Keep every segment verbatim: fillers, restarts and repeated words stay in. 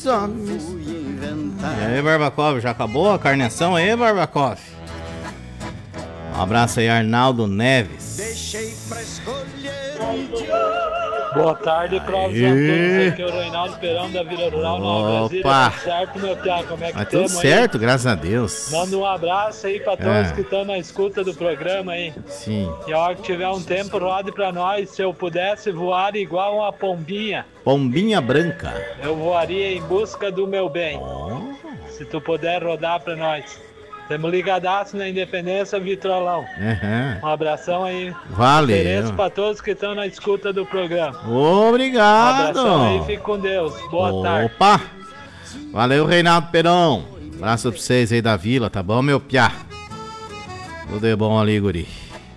homens. E aí, Barbacov, já acabou a carneação aí, Barbacov? Um abraço aí, Arnaldo Neves. Deixei pra escolher. Boa tarde, Clóvis Antunes. Aqui é o Reinaldo Perão da Vila Rural, Nova Brasília. Tudo certo, meu piá? Como é que Mas tudo tamo certo, aí? graças a Deus. Manda um abraço aí pra todos É. que estão na escuta do programa aí. Sim. E a hora que tiver um tempo, rode pra nós. Se eu pudesse voar igual uma pombinha, Pombinha branca. eu voaria em busca do meu bem. Oh. Se tu puder rodar pra nós. Temos ligadaço na Independência, Vitrolão. Uhum. Um abração aí. Valeu. Ofereço pra todos que estão na escuta do programa. Obrigado. Um abração aí, fique com Deus. Boa tarde. Opa. Valeu, Reinaldo Perão. Abraço pra vocês aí da vila, tá bom, meu piá? Tudo é bom ali, guri.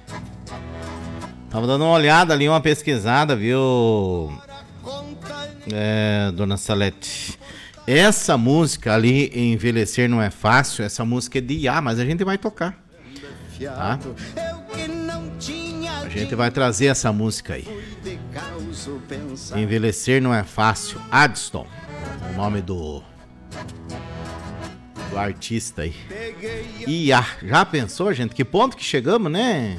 Tava dando uma olhada ali, uma pesquisada, viu, é, dona Salete? Essa música ali, Envelhecer Não É Fácil, essa música é de Iá, mas a gente vai tocar. Tá? A gente vai trazer essa música aí. Envelhecer Não É Fácil, Addiston, o nome do, do artista aí. Iá, já pensou, gente? Que ponto que chegamos, né?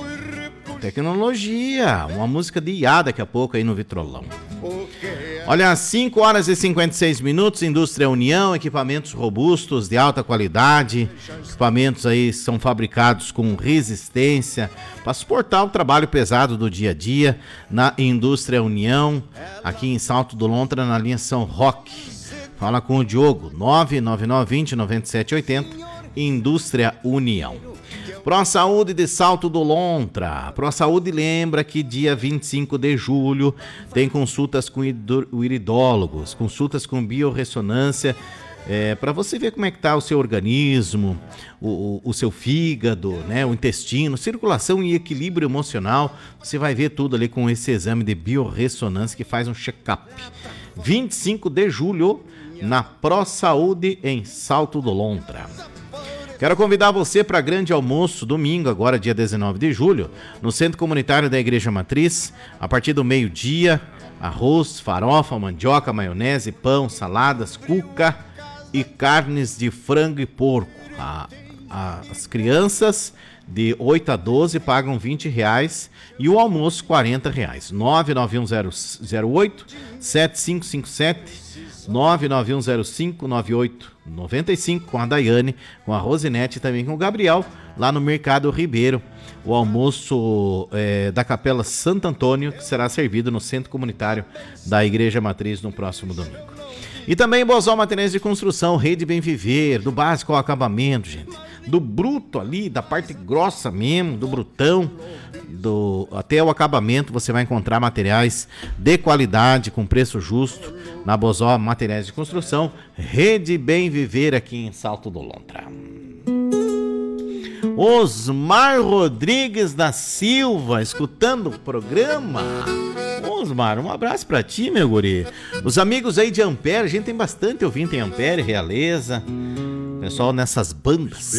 Tecnologia, uma música de Iá daqui a pouco aí no Vitrolão. Olha, cinco horas e cinquenta e seis minutos, Indústria União, equipamentos robustos de alta qualidade, equipamentos aí são fabricados com resistência para suportar o trabalho pesado do dia a dia na Indústria União, aqui em Salto do Lontra, na linha São Roque. Fala com o Diogo, nove nove nove dois zero nove sete oito zero, Indústria União. ProSaúde de Salto do Lontra. ProSaúde lembra que dia vinte e cinco de julho tem consultas com iridólogos, consultas com biorressonância, é, para você ver como é que tá o seu organismo, o, o, o seu fígado, né, o intestino, circulação e equilíbrio emocional. Você vai ver tudo ali com esse exame de biorressonância que faz um check-up. vinte e cinco de julho na ProSaúde em Salto do Lontra. Quero convidar você para grande almoço, domingo, agora dia dezenove de julho, no Centro Comunitário da Igreja Matriz, a partir do meio-dia, arroz, farofa, mandioca, maionese, pão, saladas, cuca e carnes de frango e porco. A, a, as crianças de oito a doze pagam vinte reais e o almoço quarenta reais. nove nove um zero zero oito sete cinco cinco sete nove nove um zero cinco nove oito nove cinco com a Daiane, com a Rosinete e também com o Gabriel, lá no Mercado Ribeiro. O almoço é, da Capela Santo Antônio, que será servido no Centro Comunitário da Igreja Matriz no próximo domingo. E também Bozó Materiais de Construção, Rede Bem Viver, do básico ao acabamento, gente. Do bruto ali, da parte grossa mesmo, do brutão, do, até o acabamento, você vai encontrar materiais de qualidade, com preço justo, na Bozó Materiais de Construção, Rede Bem Viver aqui em Salto do Lontra. Osmar Rodrigues da Silva, escutando o programa. Osmar, um abraço pra ti, meu guri. Os amigos aí de Ampere, a gente tem bastante ouvinte em Ampere, Realeza, pessoal nessas bandas.